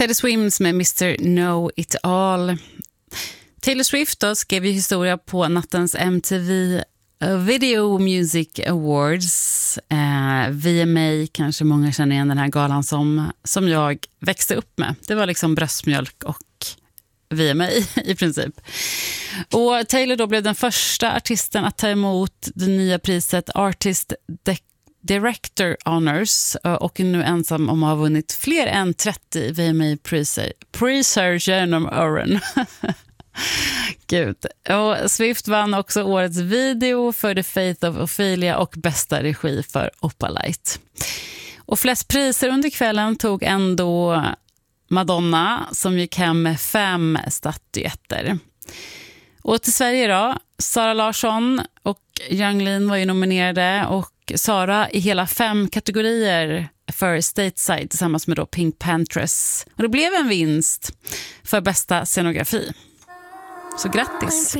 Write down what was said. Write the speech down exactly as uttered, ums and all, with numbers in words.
Taylor Swift med mister Know It All. Taylor Swift då skrev ju historia på nattens M T V Video Music Awards. Eh, V M A, kanske många känner igen den här galan som, som jag växte upp med. Det var liksom bröstmjölk och V M A i princip. Och Taylor då blev den första artisten att ta emot det nya priset Artist De- Director Honors och är nu ensam om att ha vunnit fler än trettio V M A-priser. Priser genom åren. Gud. Och Swift vann också årets video för The Faith of Ophelia och bästa regi för Opalite. Och flest priser under kvällen tog ändå Madonna som gick hem med fem statyetter. Och till Sverige då, Sara Larsson och Yung Lean var ju nominerade och Sara i hela fem kategorier för Stateside tillsammans med då Pink Panthers. Och det blev en vinst för bästa scenografi. Så grattis!